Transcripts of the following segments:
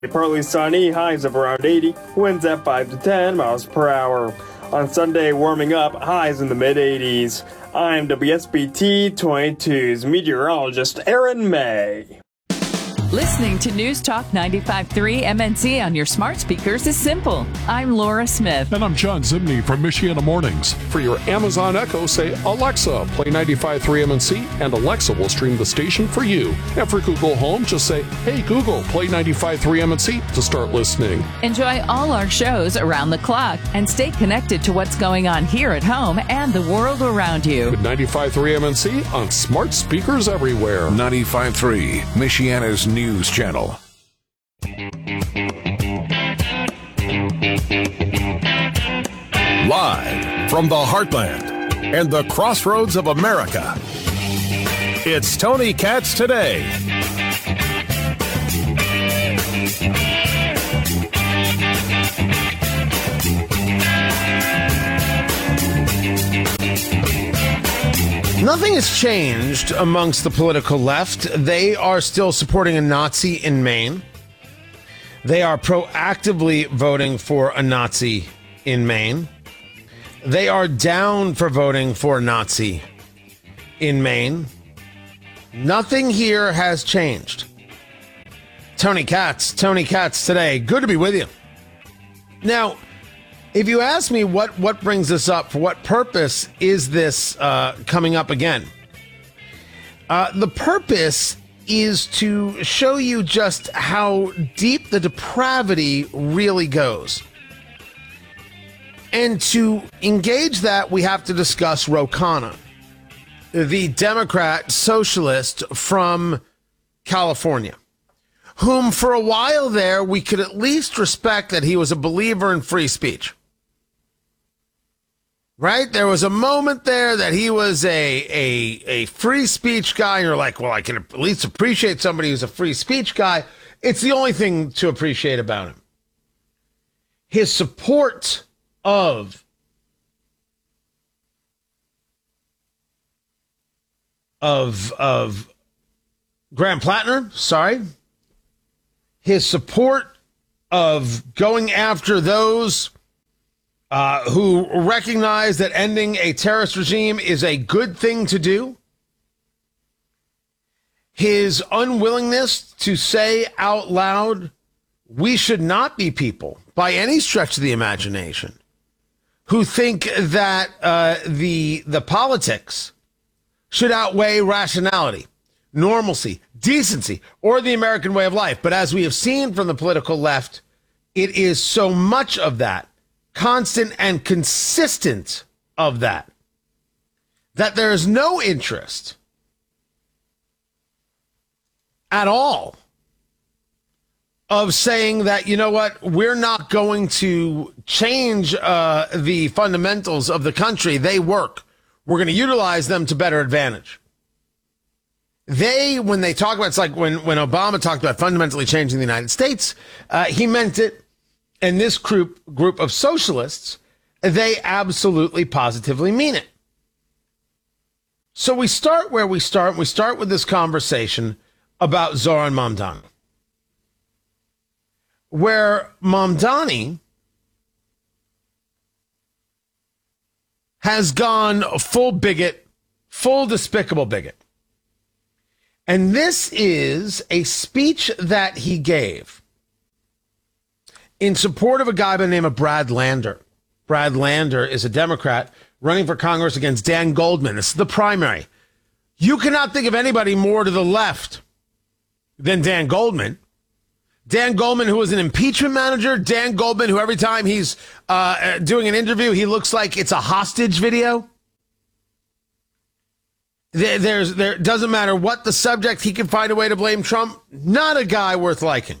Partly sunny, highs of around 80, winds at 5 to 10 miles per hour. On Sunday, warming up, highs in the mid-80s. I'm WSBT 22's meteorologist Aaron May. Listening to News Talk 95.3 MNC on your smart speakers is simple. I'm Laura Smith. And I'm John Zimney from Michiana Mornings. For your Amazon Echo, say, Alexa, play 95.3 MNC, and Alexa will stream the station for you. And for Google Home, just say, hey, Google, play 95.3 MNC to start listening. Enjoy all our shows around the clock and stay connected to what's going on here at home and the world around you. With 95.3 MNC on smart speakers everywhere. 95.3, Michiana's News Channel. Live from the heartland and the crossroads of America, it's Tony Katz Today. Nothing has changed amongst the political left. They are still supporting a Nazi in Maine. They are proactively voting for a Nazi in Maine. They are down for voting for a Nazi in Maine. Nothing here has changed. Tony Katz Today. Good to be with you. Now, if you ask me what brings this up, for what purpose is this coming up again? The purpose is to show you just how deep the depravity really goes. And to engage that, we have to discuss Ro Khanna, the Democrat socialist from California, whom for a while there we could at least respect that he was a believer in free speech. Right? There was a moment there that he was a free speech guy, and you're like, well, I can at least appreciate somebody who's a free speech guy. It's the only thing to appreciate about him. His support of Graham Plattner, his support of going after those who recognize that ending a terrorist regime is a good thing to do. His unwillingness to say out loud, we should not be people, by any stretch of the imagination, who think that the politics should outweigh rationality, normalcy, decency, or the American way of life. But as we have seen from the political left, it is so much of that, constant and consistent of that there is no interest at all of saying that, you know what, we're not going to change the fundamentals of the country. They work. We're going to utilize them to better advantage. When they talk about, it's like when Obama talked about fundamentally changing the United States, he meant it. And this group of socialists, they absolutely positively mean it. So we start where we start. We start with this conversation about Zohran Mamdani, where Mamdani has gone full bigot, full despicable bigot. And this is a speech that he gave in support of a guy by the name of Brad Lander. Brad Lander is a Democrat running for Congress against Dan Goldman. This is the primary. You cannot think of anybody more to the left than Dan Goldman. Dan Goldman, who was an impeachment manager. Dan Goldman, who every time he's doing an interview, he looks like it's a hostage video. There doesn't matter what the subject, he can find a way to blame Trump. Not a guy worth liking.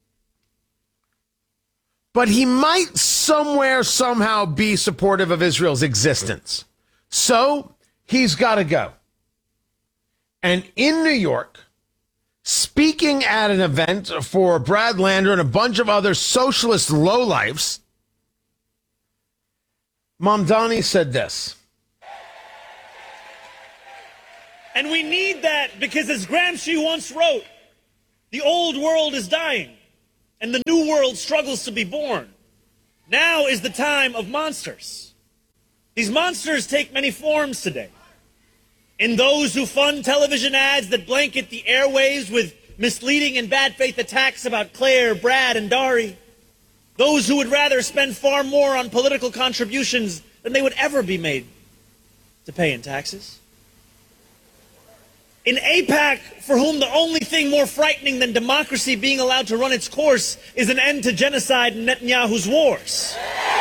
But he might somewhere, somehow be supportive of Israel's existence. So he's got to go. And in New York, speaking at an event for Brad Lander and a bunch of other socialist lowlifes, Mamdani said this. And we need that because, as Gramsci once wrote, the old world is dying. and the new world struggles to be born. Now is the time of monsters. These monsters take many forms today. In those who fund television ads that blanket the airwaves with misleading and bad faith attacks about Claire, Brad, and Dari. Those who would rather spend far more on political contributions than they would ever be made to pay in taxes. In AIPAC, for whom the only thing more frightening than democracy being allowed to run its course is an end to genocide and Netanyahu's wars.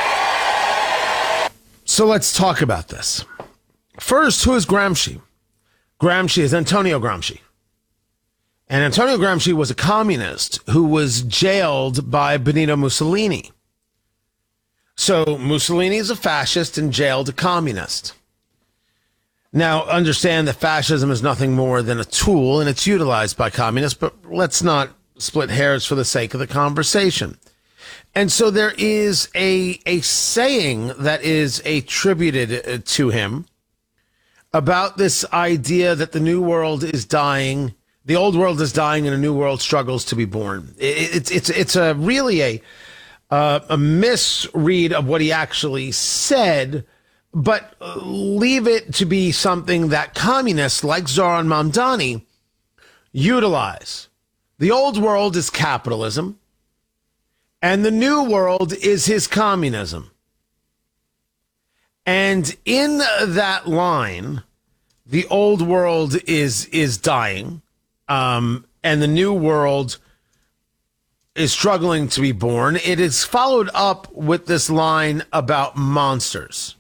So let's talk about this. First, who is Gramsci? Gramsci is Antonio Gramsci. And Antonio Gramsci was a communist who was jailed by Benito Mussolini. So Mussolini is a fascist and jailed a communist. Now, understand that fascism is nothing more than a tool, and it's utilized by communists, but let's not split hairs for the sake of the conversation. And so there is a saying that is attributed to him about this idea that the new world is dying. The old world is dying and a new world struggles to be born. It's a really a misread of what he actually said, but leave it to be something that communists like Zoran Mamdani utilize. The old world is capitalism, and the new world is his communism. And in that line, the old world is dying. And the new world is struggling to be born. It is followed up with this line about monsters.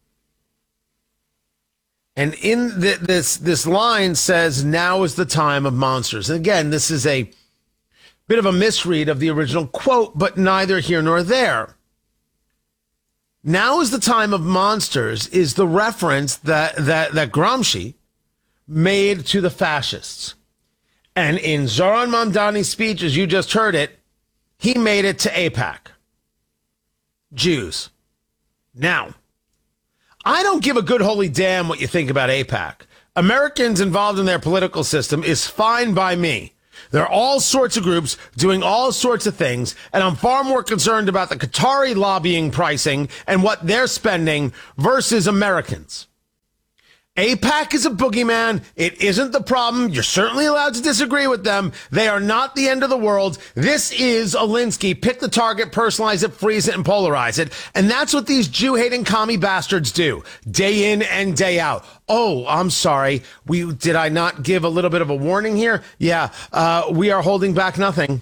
And in this line says, now is the time of monsters. And again, this is a bit of a misread of the original quote, but neither here nor there. Now is the time of monsters is the reference that Gramsci made to the fascists. And in Zoran Mamdani's speech, as you just heard it, he made it to AIPAC. Jews. Now, I don't give a good holy damn what you think about AIPAC. Americans involved in their political system is fine by me. There are all sorts of groups doing all sorts of things, and I'm far more concerned about the Qatari lobbying pricing and what they're spending versus Americans. AIPAC is a boogeyman. It isn't the problem. You're certainly allowed to disagree with them. They are not the end of the world. This is Alinsky. Pick the target, personalize it, freeze it, and polarize it. And that's what these Jew-hating commie bastards do, day in and day out. Oh, I'm sorry. Did I not give a little bit of a warning here? Yeah, we are holding back nothing.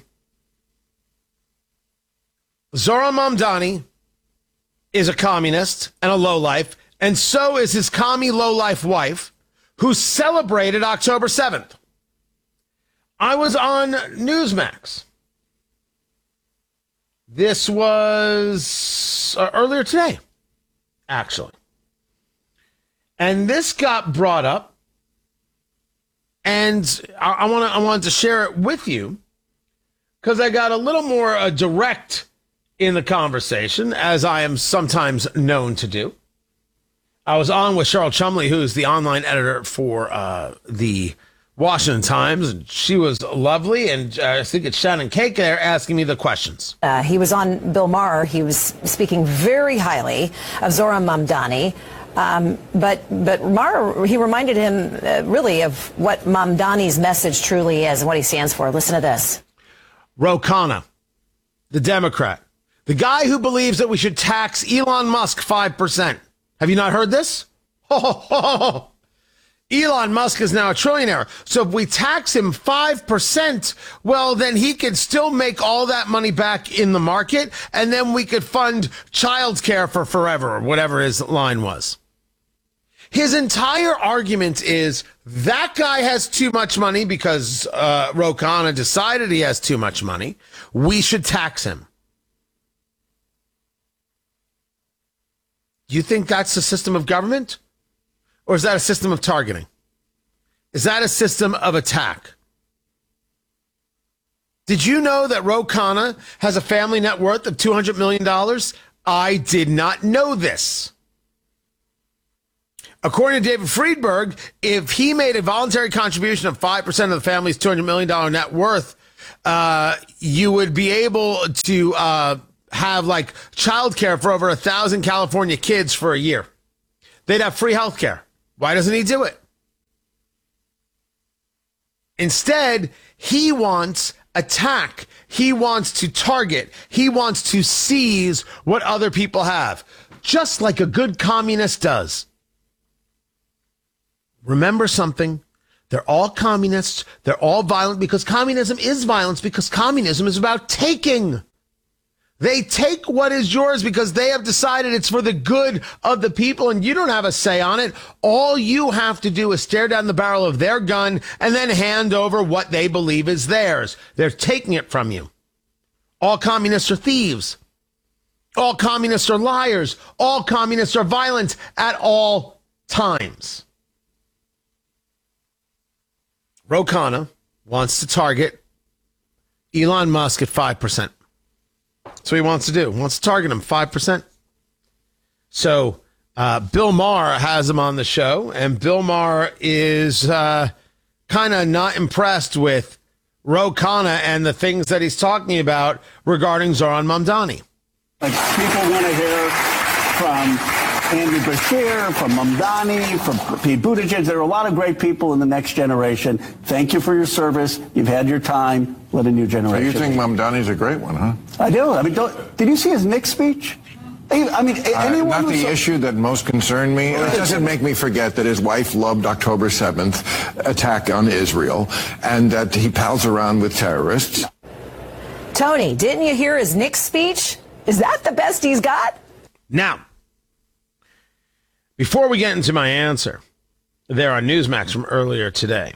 Zoran Mamdani is a communist and a lowlife. And so is his commie lowlife wife, who celebrated October 7th. I was on Newsmax. This was earlier today, actually. And this got brought up, and I wanted to share it with you because I got a little more direct in the conversation, as I am sometimes known to do. I was on with Cheryl Chumley, who's the online editor for the Washington Times, and she was lovely, and I think it's Shannon Cake there asking me the questions. He was on Bill Maher. He was speaking very highly of Zoran Mamdani, but Maher, he reminded him really of what Mamdani's message truly is and what he stands for. Listen to this. Ro Khanna, the Democrat, the guy who believes that we should tax Elon Musk 5%. Have you not heard this? Elon Musk is now a trillionaire. So if we tax him 5%, well, then he could still make all that money back in the market, and then we could fund childcare for forever, or whatever his line was. His entire argument is that guy has too much money because Ro Khanna decided he has too much money. We should tax him. You think that's a system of government? Or is that a system of targeting? Is that a system of attack? Did you know that Ro Khanna has a family net worth of $200 million? I did not know this. According to David Friedberg, if he made a voluntary contribution of 5% of the family's $200 million net worth you would be able to have like childcare for over 1,000 California kids for a year. They'd have free health care. Why doesn't he do it? Instead, he wants attack. He wants to target. He wants to seize what other people have, just like a good communist does. Remember something. They're all communists. They're all violent because communism is violence, because communism is about taking. They take what is yours because they have decided it's for the good of the people, and you don't have a say on it. All you have to do is stare down the barrel of their gun and then hand over what they believe is theirs. They're taking it from you. All communists are thieves. All communists are liars. All communists are violent at all times. Ro Khanna wants to target Elon Musk at 5%. That's what he wants to do. He wants to target him 5%. So Bill Maher has him on the show, and Bill Maher is kind of not impressed with Ro Khanna and the things that he's talking about regarding Zohran Mamdani. Like, people want to hear from Andy Beshear, from Mamdani, from Pete Buttigieg. There are a lot of great people in the next generation. Thank you for your service. You've had your time. Let a new generation. So you think Mamdani's a great one, huh? I do. I mean, did you see his Knicks speech? I mean, anyone not the issue that most concerned me. It doesn't make me forget that his wife loved October 7th attack on Israel and that he pals around with terrorists. Tony, didn't you hear his Knicks speech? Is that the best he's got? Now, before we get into my answer, there on Newsmax from earlier today.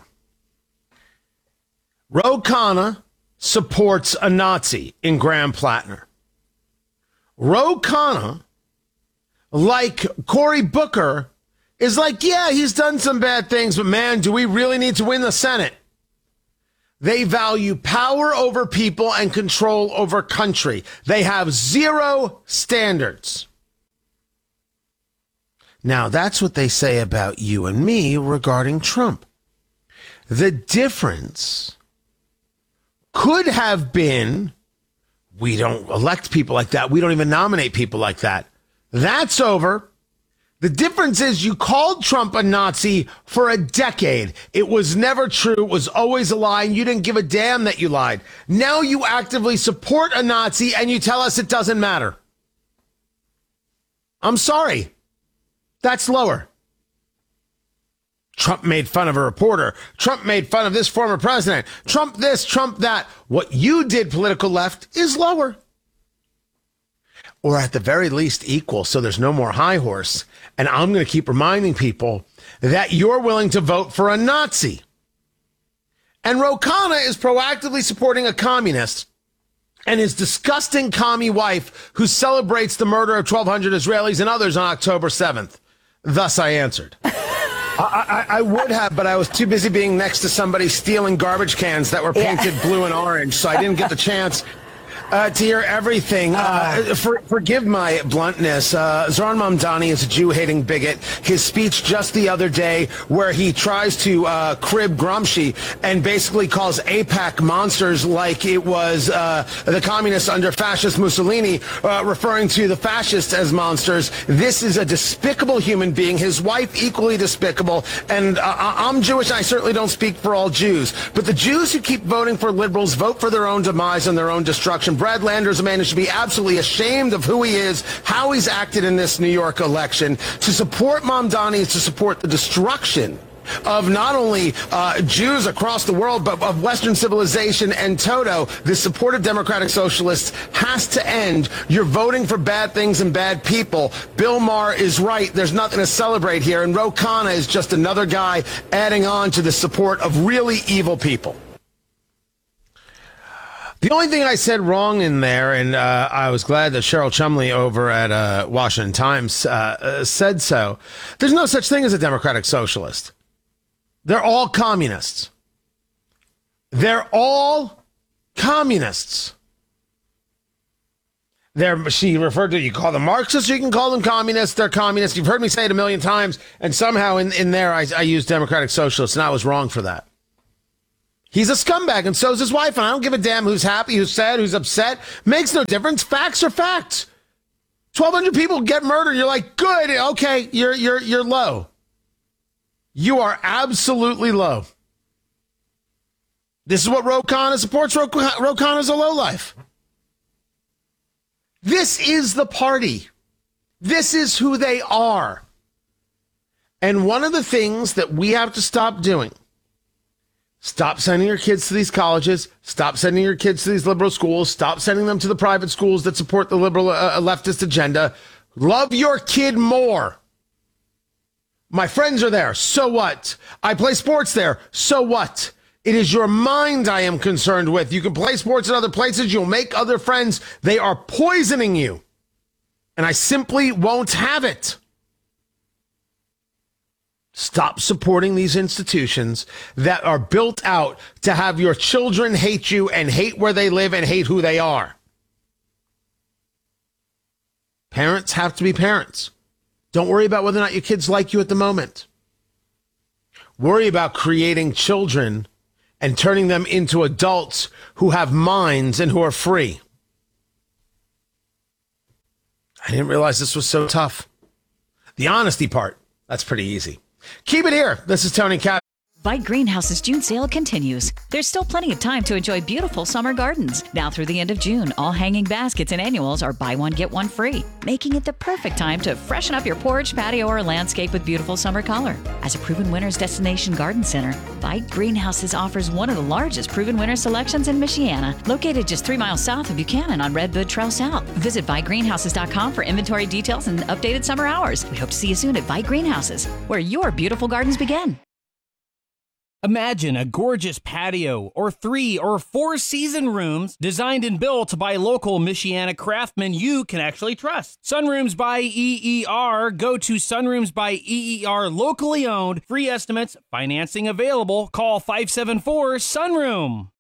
Ro Khanna supports a Nazi in Graham Plattner. Ro Khanna, like Cory Booker, is like, yeah, he's done some bad things, but man, do we really need to win the Senate? They value power over people and control over country. They have zero standards. Now, that's what they say about you and me regarding Trump. The difference could have been, we don't elect people like that. We don't even nominate people like that. That's over. The difference is you called Trump a Nazi for a decade. It was never true. It was always a lie, and you didn't give a damn that you lied. Now you actively support a Nazi, and you tell us it doesn't matter. I'm sorry. That's lower. Trump made fun of a reporter. Trump made fun of this former president. Trump this, Trump that. What you did, political left, is lower. Or at the very least equal, so there's no more high horse. And I'm going to keep reminding people that you're willing to vote for a Nazi. And Ro Khanna is proactively supporting a communist and his disgusting commie wife who celebrates the murder of 1,200 Israelis and others on October 7th. Thus I answered. I would have, but I was too busy being next to somebody stealing garbage cans that were painted blue and orange, so I didn't get the chance to hear everything. Forgive my bluntness. Zohran Mamdani is a Jew-hating bigot. His speech just the other day where he tries to crib Gramsci and basically calls AIPAC monsters like it was the communists under fascist Mussolini, referring to the fascists as monsters. This is a despicable human being. His wife, equally despicable. And I'm Jewish. I certainly don't speak for all Jews. But the Jews who keep voting for liberals vote for their own demise and their own destruction. Brad Landers managed to be absolutely ashamed of who he is, how he's acted in this New York election. To support Mamdani is to support the destruction of not only Jews across the world, but of Western civilization and toto. The support of democratic socialists has to end. You're voting for bad things and bad people. Bill Maher is right. There's nothing to celebrate here. And Ro Khanna is just another guy adding on to the support of really evil people. The only thing I said wrong in there, and I was glad that Cheryl Chumley over at Washington Times said so, there's no such thing as a democratic socialist. They're all communists. They're all communists. She referred to, you call them Marxists, or you can call them communists. They're communists. You've heard me say it a million times, and somehow in there I used democratic socialists, and I was wrong for that. He's a scumbag, and so's his wife, and I don't give a damn who's happy, who's sad, who's upset. Makes no difference. Facts are facts. 1,200 people get murdered. You're like, good, okay, you're low. You are absolutely low. This is what Ro Khanna supports. Ro Khanna is a lowlife. This is the party. This is who they are. And one of the things that we have to stop doing, stop sending your kids to these colleges, stop sending your kids to these liberal schools, stop sending them to the private schools that support the liberal leftist agenda. Love your kid more. My friends are there. So what? I play sports there. So what? It is your mind I am concerned with. You can play sports in other places. You'll make other friends. They are poisoning you. And I simply won't have it. Stop supporting these institutions that are built out to have your children hate you and hate where they live and hate who they are. Parents have to be parents. Don't worry about whether or not your kids like you at the moment. Worry about creating children and turning them into adults who have minds and who are free. I didn't realize this was so tough. The honesty part, that's pretty easy. Keep it here. This is Tony Cat. Vite Greenhouse's June sale continues. There's still plenty of time to enjoy beautiful summer gardens. Now through the end of June, all hanging baskets and annuals are buy one, get one free, making it the perfect time to freshen up your porch, patio, or landscape with beautiful summer color. As a proven winner's destination garden center, Vite Greenhouses offers one of the largest proven winner selections in Michiana, located just 3 miles south of Buchanan on Redwood Trail South. Visit ViteGreenhouses.com for inventory details and updated summer hours. We hope to see you soon at Vite Greenhouses, where your beautiful gardens begin. Imagine a gorgeous patio or 3 or 4 season rooms designed and built by local Michiana craftsmen you can actually trust. Sunrooms by EER. Go to Sunrooms by EER, locally owned. Free estimates, financing available. Call 574-SUNROOM.